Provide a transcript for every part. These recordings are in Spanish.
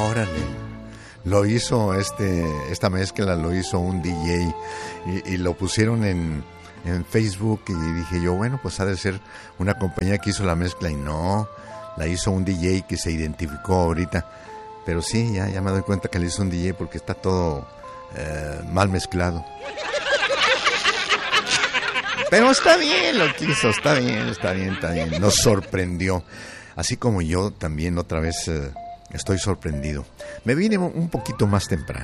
Órale. Lo hizo esta mezcla lo hizo un DJ y lo pusieron en Facebook y dije yo, bueno, pues ha de ser una compañía que hizo la mezcla y no, la hizo un DJ que se identificó ahorita. Pero sí, ya me doy cuenta que le hizo un DJ porque está todo mal mezclado. Pero está bien lo que hizo, está bien. Nos sorprendió. Así como yo también otra vez estoy sorprendido. Me vine un poquito más temprano.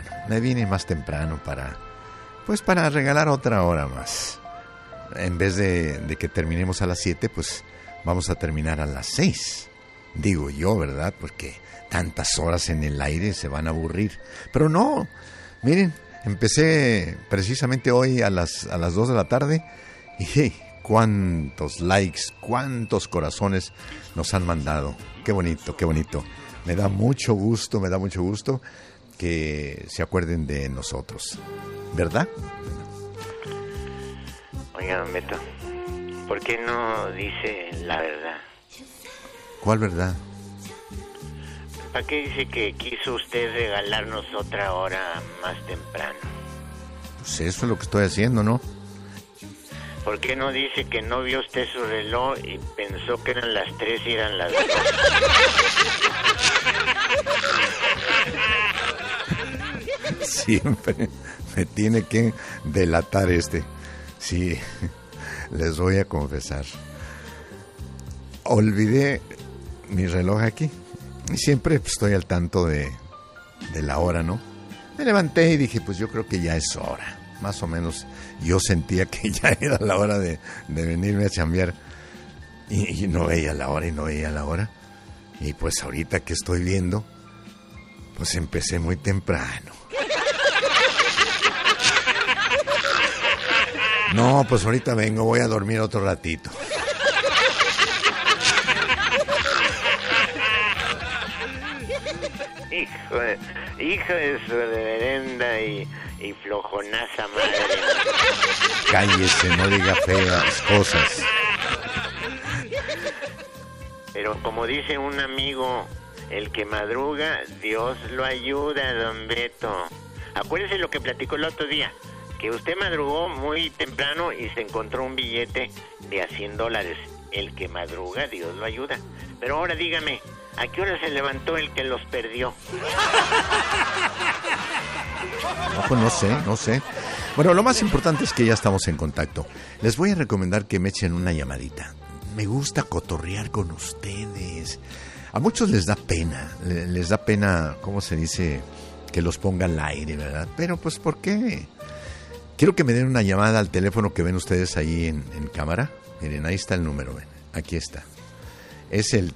para regalar otra hora más. En vez de que terminemos a las 7, pues vamos a terminar a las 6. Digo yo, ¿verdad? Porque tantas horas en el aire se van a aburrir. Pero no, miren, empecé precisamente hoy a las 2 de la tarde y cuántos likes, cuántos corazones nos han mandado. Qué bonito. Me da mucho gusto que se acuerden de nosotros, ¿verdad? Oiga, don Beto, ¿por qué no dice la verdad? ¿Cuál verdad? ¿Para qué dice que quiso usted regalarnos otra hora más temprano? Pues eso es lo que estoy haciendo, ¿no? ¿Por qué no dice que no vio usted su reloj y pensó que eran las 3 y eran las 2? Siempre me tiene que delatar Sí, les voy a confesar. Olvidé mi reloj aquí. Y siempre estoy al tanto de la hora, ¿no? Me levanté y dije, pues yo creo que ya es hora. Más o menos yo sentía que ya era la hora de venirme a chambear. Y no veía la hora. Y pues ahorita que estoy viendo, pues empecé muy temprano. No, pues ahorita vengo, voy a dormir otro ratito. Hijo de su reverenda y flojonaza madre. Cállese, no diga feas cosas. Pero como dice un amigo, el que madruga, Dios lo ayuda, don Beto. Acuérdese lo que platicó el otro día, que usted madrugó muy temprano y se encontró un billete de a $100. El que madruga, Dios lo ayuda. Pero ahora dígame, ¿a qué hora se levantó el que los perdió? No, pues no sé. Bueno, lo más importante es que ya estamos en contacto. Les voy a recomendar que me echen una llamadita. Me gusta cotorrear con ustedes. A muchos les da pena, ¿cómo se dice? Que los ponga al aire, ¿verdad? Pero pues, ¿por qué? Quiero que me den una llamada al teléfono que ven ustedes ahí en cámara. Miren, ahí está el número, ven. Aquí está. Es el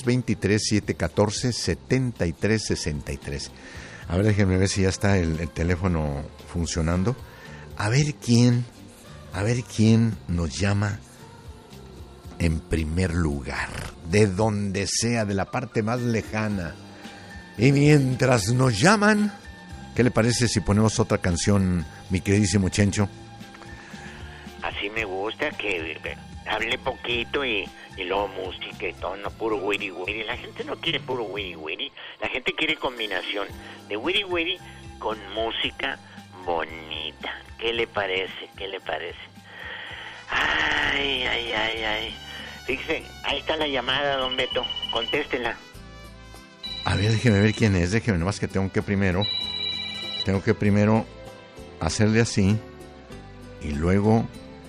323-714-7363. A ver, déjenme ver si ya está el teléfono funcionando. A ver quién nos llama en primer lugar. De donde sea, de la parte más lejana. Y mientras nos llaman, ¿qué le parece si ponemos otra canción, mi queridísimo Chencho? Así me gusta, que hable poquito y luego música y todo, no puro wiri wiri. La gente no quiere puro wiri wiri, la gente quiere combinación de wiri wiri con música bonita. ¿Qué le parece? Ay. Fíjese, ahí está la llamada, don Beto, contéstela. A ver, déjeme ver quién es, déjeme nomás que tengo que primero hacerle así y luego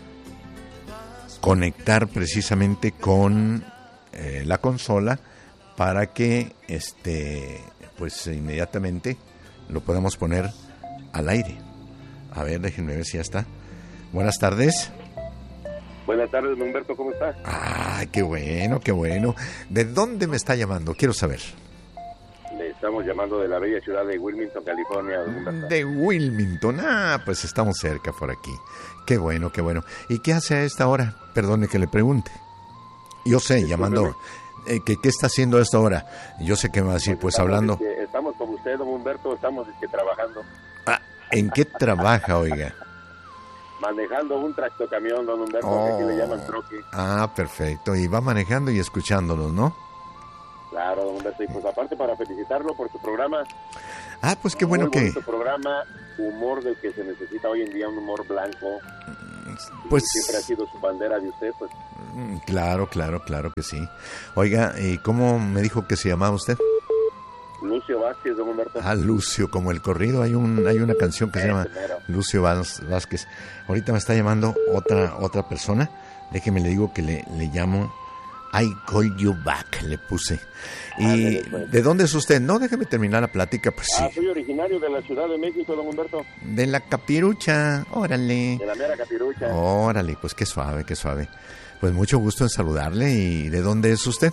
conectar precisamente con la consola para que pues inmediatamente lo podamos poner al aire. A ver, déjenme ver si ya está. Buenas tardes. Buenas tardes, Humberto, ¿cómo estás? Ah, qué bueno. ¿De dónde me está llamando? Quiero saber. Le estamos llamando de la bella ciudad de Wilmington, California. De Wilmington, pues estamos cerca por aquí. Qué bueno. ¿Y qué hace a esta hora? Perdone que le pregunte. Yo sé, llamando. ¿Qué está haciendo a esta hora? Yo sé que me va a decir, pues hablando. Estamos con usted, don Humberto, estamos trabajando. ¿En qué trabaja, oiga? Manejando un tractocamión, don Humberto, que aquí le llaman troque. Perfecto. Y va manejando y escuchándonos, ¿no? Claro, don Humberto, y pues aparte para felicitarlo por su programa. Ah, pues qué bueno que... Su programa, humor del que se necesita hoy en día, un humor blanco. Pues siempre ha sido su bandera de usted, pues. Claro que sí. Oiga, ¿y cómo me dijo que se llamaba usted? Lucio Vázquez, don Humberto. Ah, Lucio, como el corrido, hay una canción que se llama Lucio Vázquez. Ahorita me está llamando otra persona. Déjeme le digo que le llamo I Call You Back, le puse. ¿Y pues, de dónde es usted? No, déjeme terminar la plática, pues sí. Soy originario de la Ciudad de México, don Humberto. De la Capirucha, órale. De la mera Capirucha. Órale, pues qué suave. Pues mucho gusto en saludarle. ¿Y de dónde es usted?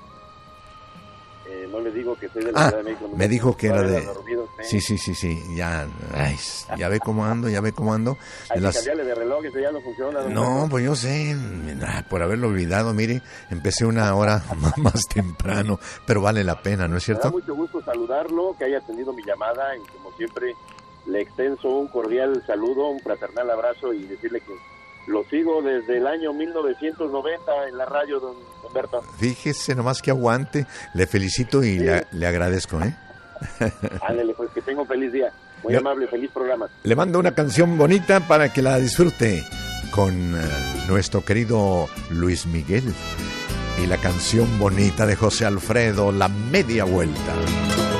No le digo que soy de la Ciudad de México. Me dijo que era de... Sí, ya ve cómo ando. Hay que cambiarle de reloj, que ya no funciona. No, pues yo sé, por haberlo olvidado, mire, empecé una hora más temprano, pero vale la pena, ¿no es cierto? Me da mucho gusto saludarlo, que haya atendido mi llamada, y como siempre, le extenso un cordial saludo, un fraternal abrazo, y decirle que lo sigo desde el año 1990 en la radio, don Humberto. Fíjese nomás que aguante, le felicito y le agradezco, ¿eh? Ándale, pues que tenga un feliz día, muy amable, feliz programa. Le mando una canción bonita para que la disfrute con nuestro querido Luis Miguel y la canción bonita de José Alfredo, La Media Vuelta.